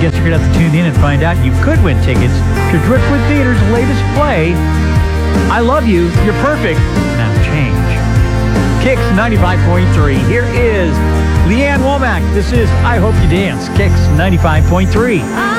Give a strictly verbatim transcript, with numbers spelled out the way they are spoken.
guess you're going to have to tune in and find out. You could win tickets to Driftwood Theater's latest play, I Love You, You're Perfect, Now Change. Kicks ninety-five point three. Here is Leanne Womack. This is I Hope You Dance. Kicks ninety-five point three.